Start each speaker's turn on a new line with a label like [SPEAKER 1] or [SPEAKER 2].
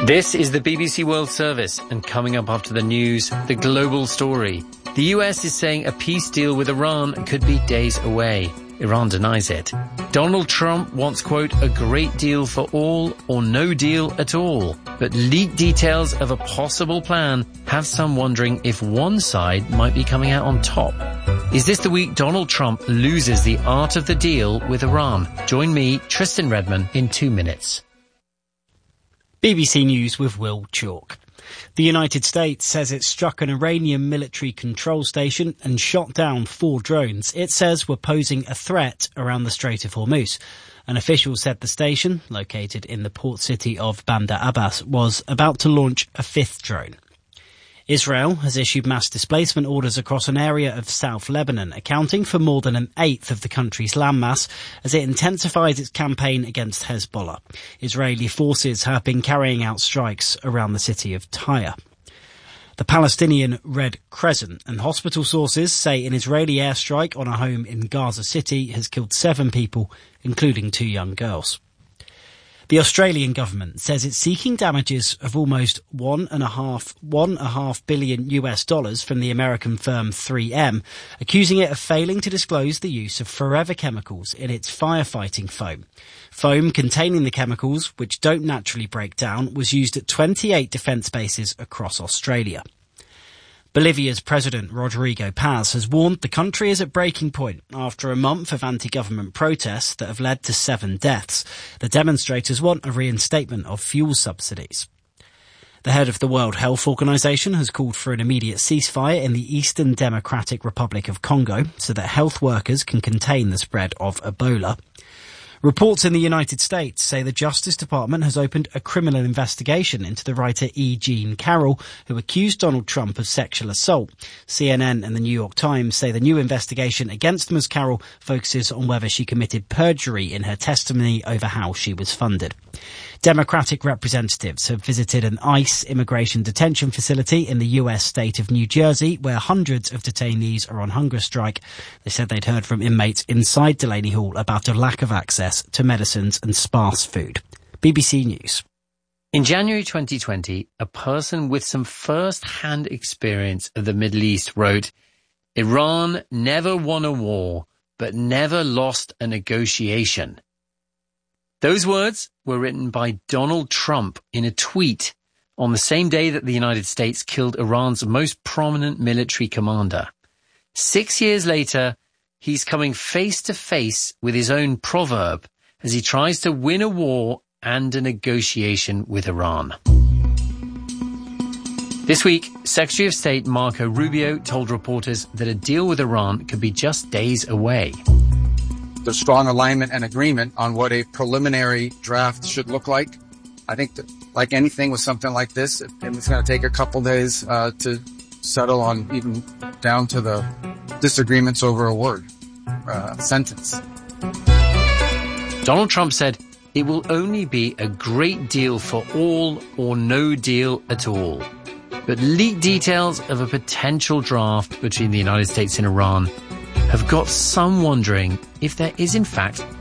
[SPEAKER 1] This is the BBC World Service, and coming up after the news, the global story. The US is saying a peace deal with Iran could be days away. Iran denies it. Donald Trump wants, quote, a great deal for all or no deal at all. But leaked details of a possible plan have some wondering if one side might be coming out on top. Is this the week Donald Trump loses the art of the deal with Iran? Join me, Tristan Redman, in 2 minutes.
[SPEAKER 2] BBC News with Will Chalk. The United States says it struck an Iranian military control station and shot down 4 drones it says were posing a threat around the Strait of Hormuz. An official said the station, located in the port city of Bandar Abbas, was about to launch a 5th drone. Israel has issued mass displacement orders across an area of South Lebanon, accounting for more than an eighth of the country's landmass, as it intensifies its campaign against Hezbollah. Israeli forces have been carrying out strikes around the city of Tyre. The Palestinian Red Crescent and hospital sources say an Israeli airstrike on a home in Gaza City has killed 7 people, including 2 young girls. The Australian government says it's seeking damages of almost $1.5 billion US from the American firm 3M, accusing it of failing to disclose the use of forever chemicals in its firefighting foam. Foam containing the chemicals, which don't naturally break down, was used at 28 defence bases across Australia. Bolivia's President Rodrigo Paz has warned the country is at breaking point after a month of anti-government protests that have led to 7 deaths. The demonstrators want a reinstatement of fuel subsidies. The head of the World Health Organization has called for an immediate ceasefire in the Eastern Democratic Republic of Congo so that health workers can contain the spread of Ebola. Reports in the United States say the Justice Department has opened a criminal investigation into the writer E. Jean Carroll, who accused Donald Trump of sexual assault. CNN and the New York Times say the new investigation against Ms. Carroll focuses on whether she committed perjury in her testimony over how she was funded. Democratic representatives have visited an ICE immigration detention facility in the US state of New Jersey, where hundreds of detainees are on hunger strike. They said they'd heard from inmates inside Delaney Hall about a lack of access to medicines and sparse food. BBC News.
[SPEAKER 1] In January 2020, a person with some first-hand experience of the Middle East wrote, "Iran never won a war, but never lost a negotiation." Those words were written by Donald Trump in a tweet on the same day that the United States killed Iran's most prominent military commander. 6 years later, he's coming face to face with his own proverb as he tries to win a war and a negotiation with Iran. This week, Secretary of State Marco Rubio told reporters that a deal with Iran could be just days away.
[SPEAKER 3] There's strong alignment and agreement on what a preliminary draft should look like. I think that, like anything with something like this, it's going to take a couple days to settle on, even down to the disagreements over a word, sentence.
[SPEAKER 1] Donald Trump said it will only be a great deal for all or no deal at all. But leaked details of a potential draft between the United States and Iran have got some wondering if there is in fact